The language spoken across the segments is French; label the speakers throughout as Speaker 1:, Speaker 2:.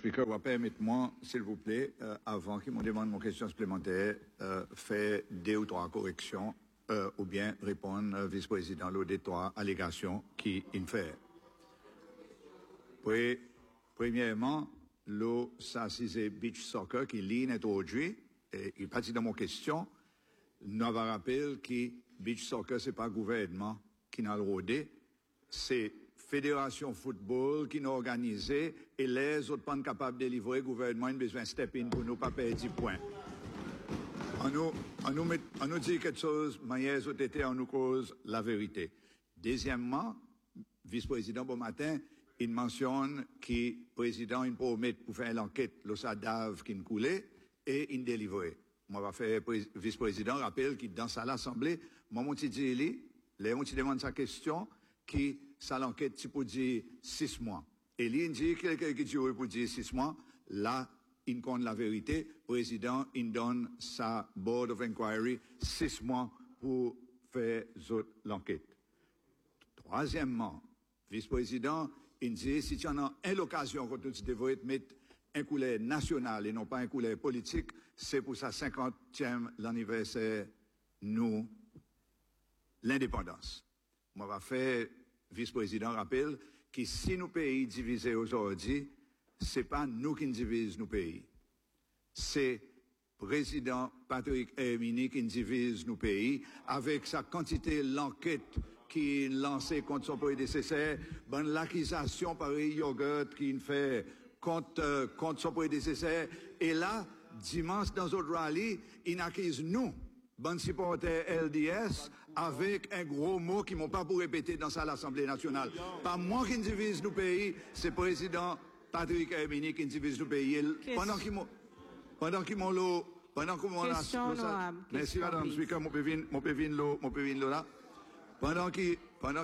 Speaker 1: Speaker, permettez-moi, s'il vous plaît, avant qu'il me demande mon question supplémentaire, faire 2 ou 3 corrections ou bien répondre vice-président aux 2 ou 3 allégations qu'il fait. Premièrement, ça c'est beach soccer qui lit introduit et il partit de mon question. Nous avons rappelé que beach soccer c'est pas gouvernement qui n'a le rodé, c'est fédération football qui nous organisé et les autres pas capables de délivrer, le gouvernement a besoin de step in pour nous pas perdre 10 points. On nous dit quelque chose, manière autres on nous cause la vérité. Deuxièmement, vice-président bon matin, il mentionne que le président il promet pour faire l'enquête, le SADAV qui nous coulait et il délivrait. Moi, va faire vice-président rappelle qu'il dans sa l'assemblée, moi mon dit les on demande sa question qui ça l'enquête c'est pour dire 6 mois. Et lui il dit quelqu'un qui dit pour dire 6 mois, là il compte la vérité, président il donne sa board of inquiry 6 mois pour faire l'enquête. Troisièmement, vice-président il dit si tu en as une occasion quand tu devrais mettre un couleur national et non pas un couleur politique, c'est pour sa 50e l'anniversaire nous l'indépendance. Moi va faire vice-président rappelle que si nos pays divisés aujourd'hui, c'est pas nous qui divisons nos pays. C'est président Patrick Hermini qui divise nos pays avec sa quantité l'enquête qui lancée contre son prédécesseur, ben l'accusation par Yogurt qui fait contre son prédécesseur et là dimanche dans notre rallye, il accuse nous bon supporter LDS avec un gros mot qui m'ont pas pour répéter dans ça l'Assemblée nationale. Pas moi qui divise nos pays, c'est président Patrick Hermini qui divise nos pays. Pendant qu'ils m'ont merci madame speaker, mon pévin là. Pendant qu'ils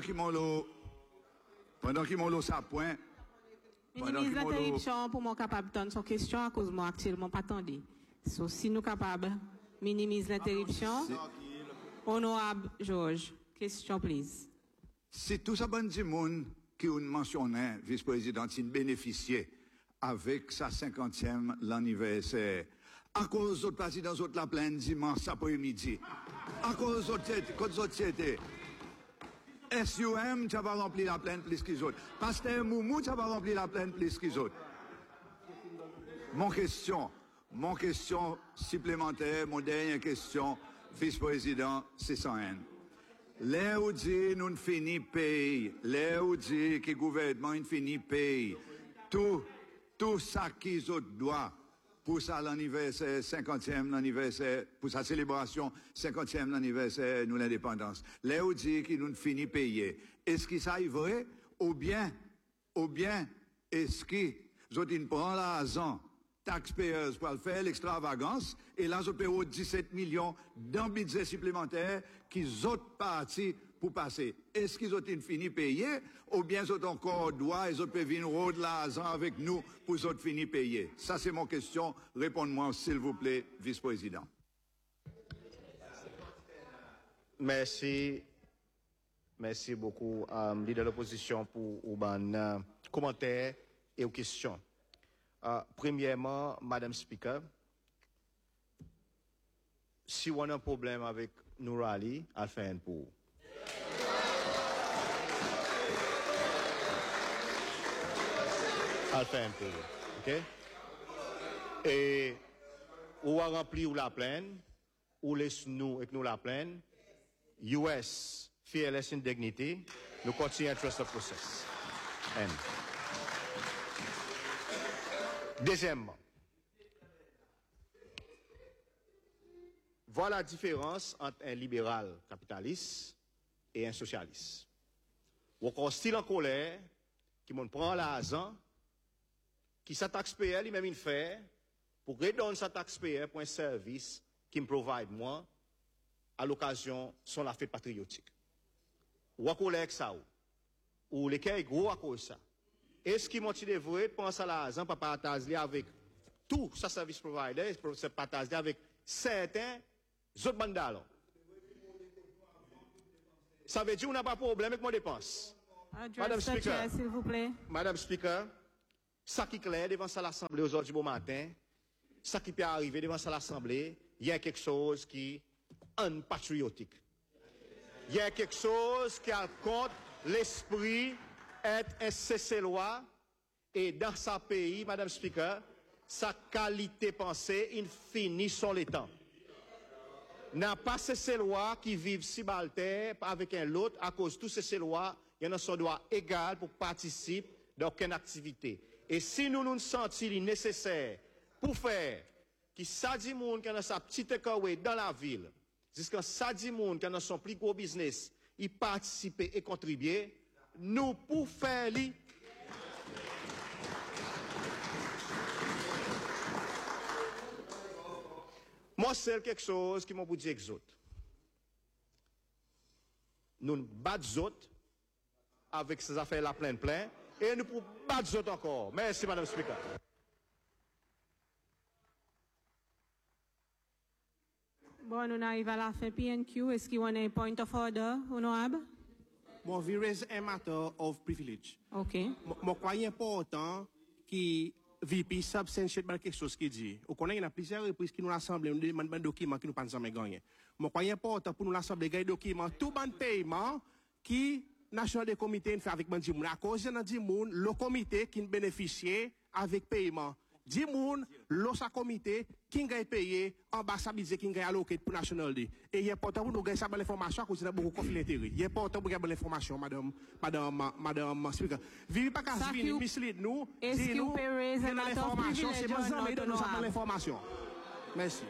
Speaker 1: m'ont l'eau ça point.
Speaker 2: Minimise l'interruption pour mon capable de son question à cause moi actuellement pas attendu. So si nous capables minimise l'interruption. Honorable Georges, question please.
Speaker 1: C'est tout ça bon du monde qui on mentionnait vice-président qui bénéficiait avec sa 50e l'anniversaire. À cause d'autres partis dans autres la plaine dimanche après-midi. À cause d'autres sociétés. SUM, ça va remplir la plaine plus qu'ils autres. Pasteur Moumou, ça va remplir la plaine plus qu'ils autres. Mon question supplémentaire, mon dernière question, vice-président, c'est sans haine. Là où dit nous ne finit paye, là où dit que le gouvernement ne finit paye, tout ça qu'ils autres doivent pour ça l'anniversaire, 50e l'anniversaire, pour sa célébration, 50e l'anniversaire, nous l'indépendance. Là où dit qu'ils nous ne finit payer. Est-ce que ça est vrai? Ou bien, est-ce que, ils prennent l'argent, taxpayers pour faire l'extravagance, et là, ils payent 17 millions d'un budget supplémentaire qu'ils ont partis pour passer. Est-ce qu'ils ont fini payer, ou bien ils ont encore droit, ils ont pu venir de l'argent avec nous pour qu'ils ont fini payer? Ça, c'est mon question. Répondez-moi, s'il vous plaît, vice-président.
Speaker 3: Merci beaucoup, leader de l'opposition pour vos commentaires et aux questions. Premièrement, Madame Speaker, si on a un problème avec nous rallye, à faire un pour. À faire un pour, ok? Et ou à remplir la plaine, ou laisse-nous et nous la plaine, US, fearless in dignity, nous continuons à trust the process. And deuxièmement, voilà la différence entre un libéral capitaliste et un socialiste. Ou encore style en colère, qui m'en prend l'argent, qui sa taxpayer lui-même il fait, pour redonner sa taxpayer pour un service qui me provide moi, à l'occasion son la fête patriotique. Ou en colère ça ou les cas gros à cause ça. Est-ce qu'il motive de penser à l'argent pour partager avec tout sa service provider, pour se partager avec certains autres bandes. Ça veut dire qu'on n'a pas de problème avec mon dépense.
Speaker 2: Madame Speaker, s'il vous plaît.
Speaker 3: Madame Speaker, Ça qui est clair devant ça l'Assemblée aujourd'hui bon matin, ça qui peut arriver devant ça l'Assemblée, il y a quelque chose qui est unpatriotique. Il y a quelque chose qui a contre l'esprit être un cessez-loi et dans sa pays, Madame Speaker, sa qualité pensée, il finit sur les temps. N'a pas cessez-loi qui vivent si balter avec un autre à cause de tous ces lois, il y en a son droit égal pour participer dans aucune activité. Et si nous nous sentons nécessaire pour faire que ça dit monde qui a sa petite école dans la ville, jusqu'à ça dit monde qui a son plus gros business, il participe et contribue, nous pour faire li. Moi, c'est quelque chose qui m'a dit que autres. Nous nous battons avec ces affaires-là plein, et nous pouvons battre encore. Merci, Madame Speaker.
Speaker 2: Bon, nous arrivons à la fin PNQ. Est-ce qu'il y a un point of order, honorable?
Speaker 4: Bon, we raise a matter of privilege.
Speaker 2: OK.
Speaker 4: Je crois important que VP substantiate quelque chose qui dit. Au connaît, il y a plusieurs reprises qui nous rassemblent, nous demandent un document qui nous pas jamais gagné. Je crois important pour nous rassembler des documents, tout bon paiement qui National des comités fait avec Bandimoun. À cause de Bandimoun, le comité qui bénéficie avec paiement. Dimoun, le comité qui a payé, ambassadeur qui a alloqué pour National Day. Et il est important pour nous gagner ça l'information à cause de beaucoup de conflits d'intérêts. Il est important pour gagner l'information, madame Speaker. Vivi pas qu'à venir mislead nous.
Speaker 2: Est-ce que vous pouvez raison
Speaker 4: l'information, c'est besoin de nous avoir l'information. Merci.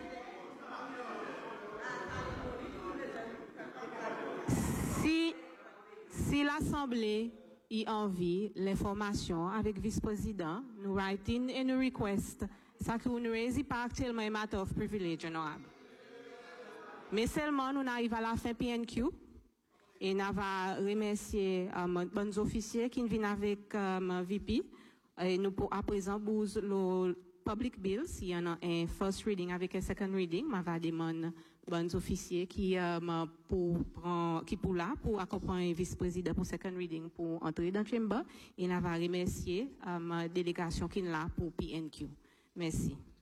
Speaker 2: Si l'Assemblée y envie l'information avec vice-président, nous writing et nous request, ça que nous ne raisons pas actuellement un matter of privilege, honorable. Mais seulement nous arrivons à la fin PNQ et nous allons remercier bons officiers qui viennent avec VP et nous pour à présent bouse le public bill, s'il y en a un first reading avec un second reading, je vais demander bons officiers qui pour là pour accompagner vice-président pour second reading pour entrer dans le chamber et nous va remercier la délégation qui est là pour PNQ. Merci.